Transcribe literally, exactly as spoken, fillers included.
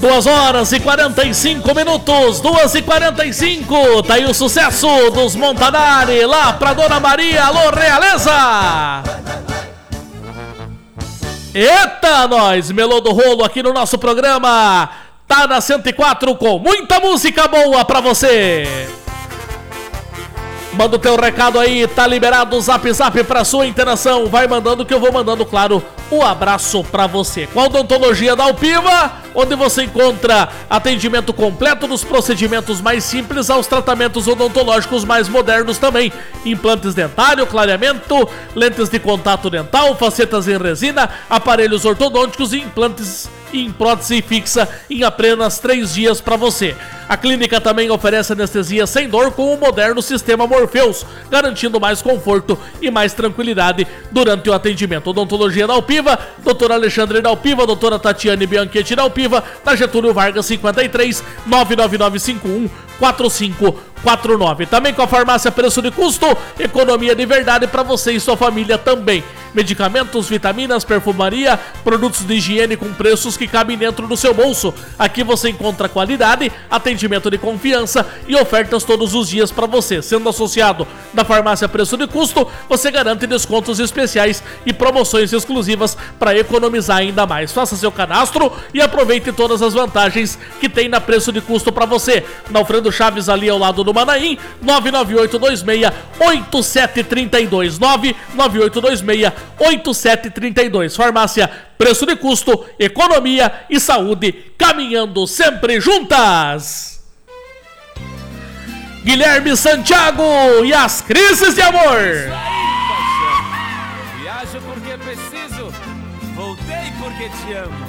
duas horas e quarenta e cinco minutos, duas e quarenta e cinco. Tá aí o sucesso dos Montanari lá pra Dona Maria. Alô, Realeza! Eita, nós, melô do rolo aqui no nosso programa. Tá na cento e quatro com muita música boa pra você. Manda o teu recado aí, tá liberado o Zap Zap pra sua interação. Vai mandando que eu vou mandando, claro, o abraço pra você. Com a Odontologia da Alpiva, onde você encontra atendimento completo dos procedimentos mais simples aos tratamentos odontológicos mais modernos também. Implantes dentário, clareamento, lentes de contato dental, facetas em resina, aparelhos ortodônticos e implantes em prótese fixa em apenas três dias para você. A clínica também oferece anestesia sem dor com o moderno sistema Morpheus, garantindo mais conforto e mais tranquilidade durante o atendimento. Odontologia da Alpiva, doutor Alexandre da Alpiva, doutora Tatiane Bianchetti da Alpiva, na Getúlio Vargas cinquenta e três, nove nove nove cinco um quatro cinco quatro nove. Também com a farmácia Preço de Custo, economia de verdade para você e sua família também. Medicamentos, vitaminas, perfumaria, produtos de higiene com preços que cabem dentro do seu bolso. Aqui você encontra qualidade, atendimento de confiança e ofertas todos os dias para você. Sendo associado da farmácia Preço de Custo, você garante descontos especiais e promoções exclusivas para economizar ainda mais. Faça seu cadastro e aproveite todas as vantagens que tem na Preço de Custo para você. Na Alfredo Chaves, ali ao lado do Manaim, nove nove oito dois seis oito sete três dois, nove nove oito dois seis oito sete três dois. Farmácia Preço de Custo, economia e saúde caminhando sempre juntas. Guilherme Santiago e as crises de amor. Isso aí, paixão. Viajo porque preciso, voltei porque te amo.